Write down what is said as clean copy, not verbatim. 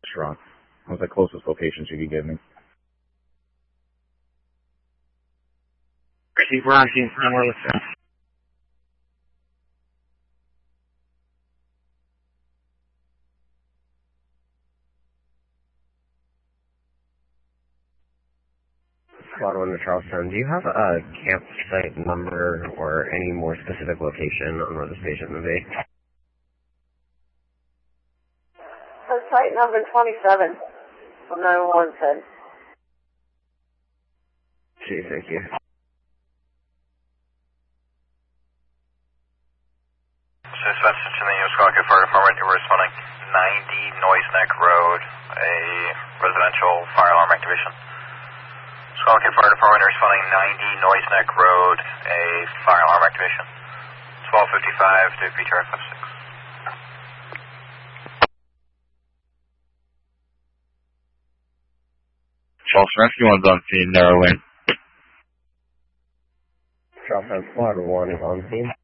restaurant. What's the closest locations you could give me? Keep rocking, Listen. Squad 1 to Charlestown, do you have a campsite number or any more specific location on where this patient would be? Site number 27 from 911 said. Gee, thank you. Suspension to the Squawka Fire Department, you were responding 90 Noise Neck Road, a residential fire alarm activation. Squawka Fire Department, responding 90 Noise Neck Road, a fire alarm activation. 1255 to PTR 56. Charleston Rescue 1's on scene, narrow in. Charleston Squad 1 is on scene.